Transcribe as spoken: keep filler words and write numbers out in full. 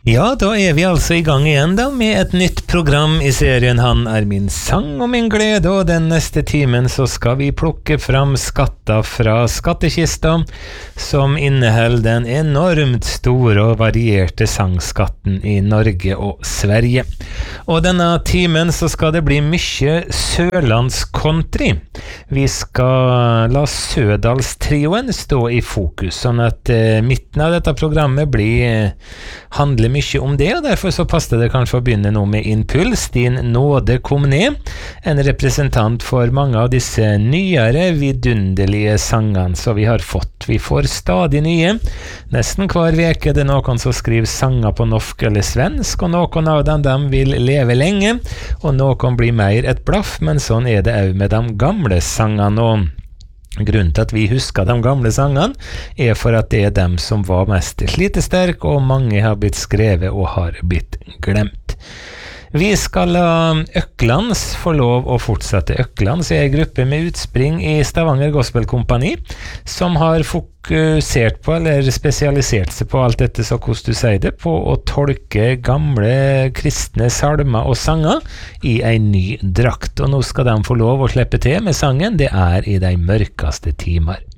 Ja, da er vi altså i gang igjen da, med et nytt program i serien Han er min sang og min glede, og den neste timen så skal vi plukke fram skatter fra skattekista, som inneholder den enormt store og varierte sangskatten i Norge og Sverige. Og denne timen så skal det bli mye sørlandscountry. Vi skal la Sødalstrioen stå i fokus, sånn at eh, midten av dette programmet blir eh, handler mye om det, og derfor så passer det kanskje å begynne nå med Impuls. Din nåde kom ned, en representant for mange av disse nyere, vidunderlige sangene som vi har fått. Vi får stadig nye. Nesten hver veke er det noen som skriver sanger på norsk eller svensk, og noen av dem, dem vil leve lenge, og noen blir mer et blaff, men sånn er det også med de gamle sangene. Og grunnen til at vi husker de gamle sangene er for at det er dem som var mest slitesterk, og mange har blitt skrevet og har blitt glemt. Vi skal la Øklands få lov å fortsette. Øklands er en gruppe med utspring i Stavanger Gospel Kompani, som har fokusert på, eller spesialisert seg på alt dette, så hvordan du sier det, på å tolke gamle kristne salmer og sanger i en ny drakt. Og nå skal de få lov å slippe til med sangen Det er i de mørkaste timer.